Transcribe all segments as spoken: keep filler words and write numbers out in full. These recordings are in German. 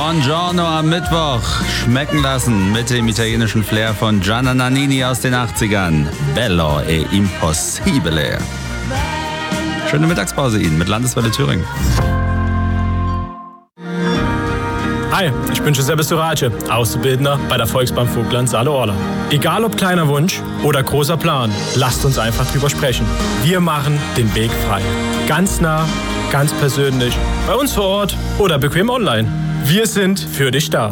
Buongiorno am Mittwoch. Schmecken lassen mit dem italienischen Flair von Gianna Nannini aus den achtzigern. Bello e impossibile. Schöne Mittagspause Ihnen mit Landeswelle Thüringen. Hi, ich bin Giuseppe Surace, Auszubildender bei der Volksbank Vogtland Saale-Orla. Egal ob kleiner Wunsch oder großer Plan, lasst uns einfach drüber sprechen. Wir machen den Weg frei. Ganz nah, ganz persönlich, bei uns vor Ort oder bequem online. Wir sind für dich da.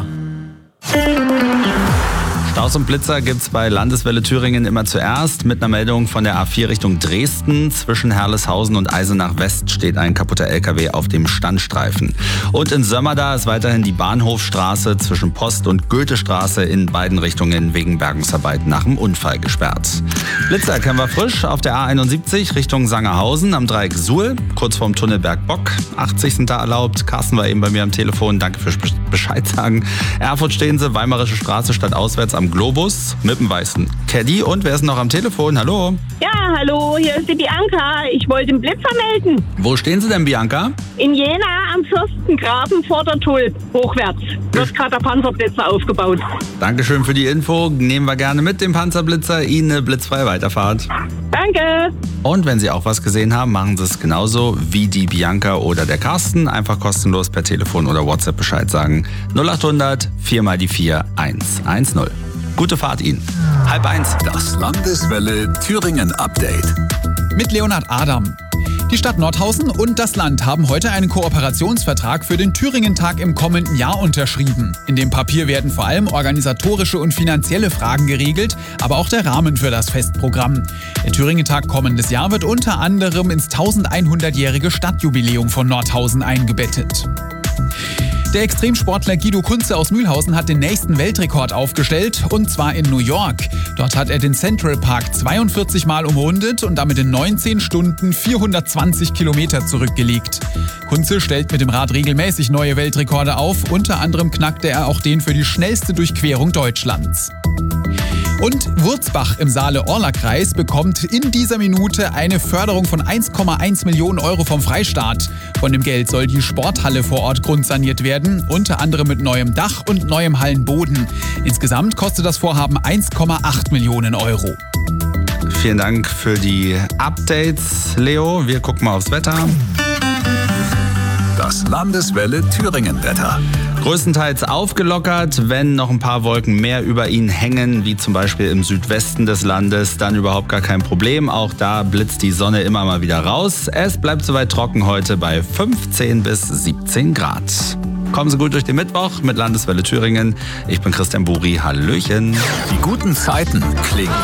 Staus und Blitzer gibt's bei Landeswelle Thüringen immer zuerst. Mit einer Meldung von der A vier Richtung Dresden. Zwischen Herleshausen und Eisenach West steht ein kaputter L K W auf dem Standstreifen. Und in Sömmerda ist weiterhin die Bahnhofstraße zwischen Post- und Goethestraße in beiden Richtungen wegen Bergungsarbeiten nach dem Unfall gesperrt. Blitzer kennen wir frisch auf der A einundsiebzig Richtung Sangerhausen am Dreieck Suhl, kurz vorm Tunnel Bergbock. achtzig sind da erlaubt. Carsten war eben bei mir am Telefon. Danke fürs Bescheid sagen. Erfurt stehen sie, Weimarische Straße statt auswärts am Globus mit dem weißen Caddy. Und wer ist noch am Telefon? Hallo. Ja, hallo, hier ist die Bianca. Ich wollte den Blitzer melden. Wo stehen Sie denn, Bianca? In Jena am Fürstengraben vor der Tulp, hochwärts. Wird gerade der Panzerblitzer aufgebaut. Dankeschön für die Info. Nehmen wir gerne mit dem Panzerblitzer. Ihnen eine blitzfreie Weiterfahrt. Danke. Und wenn Sie auch was gesehen haben, machen Sie es genauso wie die Bianca oder der Carsten. Einfach kostenlos per Telefon oder WhatsApp Bescheid sagen. null achthundert vier mal die vier eins eins null. Gute Fahrt Ihnen. Halb eins. Das Landeswelle Thüringen Update. Mit Leonhard Adam. Die Stadt Nordhausen und das Land haben heute einen Kooperationsvertrag für den Thüringen-Tag im kommenden Jahr unterschrieben. In dem Papier werden vor allem organisatorische und finanzielle Fragen geregelt, aber auch der Rahmen für das Festprogramm. Der Thüringen-Tag kommendes Jahr wird unter anderem ins tausendeinhundertjährige Stadtjubiläum von Nordhausen eingebettet. Der Extremsportler Guido Kunze aus Mühlhausen hat den nächsten Weltrekord aufgestellt, und zwar in New York. Dort hat er den Central Park zweiundvierzig Mal umrundet und damit in neunzehn Stunden vierhundertzwanzig Kilometer zurückgelegt. Kunze stellt mit dem Rad regelmäßig neue Weltrekorde auf, unter anderem knackte er auch den für die schnellste Durchquerung Deutschlands. Und Wurzbach im Saale-Orla-Kreis bekommt in dieser Minute eine Förderung von eins Komma eins Millionen Euro vom Freistaat. Von dem Geld soll die Sporthalle vor Ort grundsaniert werden, unter anderem mit neuem Dach und neuem Hallenboden. Insgesamt kostet das Vorhaben eins Komma acht Millionen Euro. Vielen Dank für die Updates, Leo. Wir gucken mal aufs Wetter. Das Landeswelle Thüringen Wetter. Größtenteils aufgelockert, wenn noch ein paar Wolken mehr über ihnen hängen, wie zum Beispiel im Südwesten des Landes, dann überhaupt gar kein Problem. Auch da blitzt die Sonne immer mal wieder raus. Es bleibt soweit trocken heute bei fünfzehn bis siebzehn Grad. Kommen Sie gut durch den Mittwoch mit Landeswelle Thüringen. Ich bin Christian Buri. Hallöchen. Die guten Zeiten klingen